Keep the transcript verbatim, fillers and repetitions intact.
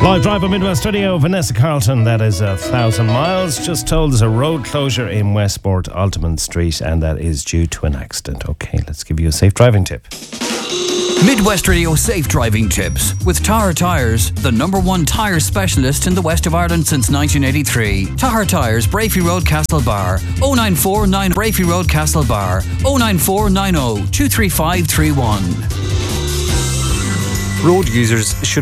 Live drive on Midwest Radio, Vanessa Carlton, that is a thousand miles. Just told there's a road closure in Westport, Alderman Street, and that is due to an accident. Okay, let's give you a safe driving tip. Midwest Radio Safe Driving Tips with Tahar Tyres, the number one tyre specialist in the west of Ireland since nineteen eighty-three. Tahar Tyres, Brafey Road, Castlebar. oh nine four nine Brafey Road, Castlebar. oh nine four nine oh two three five three one. Road users should